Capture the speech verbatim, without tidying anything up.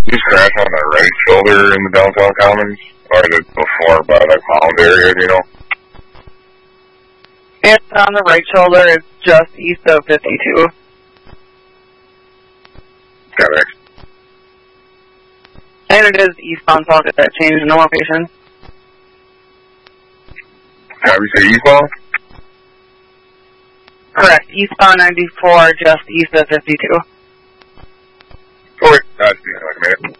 Just crash on the right shoulder in the downtown commons, or is it before by like Mound area, do you know? It's on the right shoulder. It's just east of fifty-two. Got it. And it is eastbound, so I'll get that changed in the location. How do you say eastbound? Correct. Eastbound ninety-four, just east of fifty-two. Oh, wait. That's like a minute.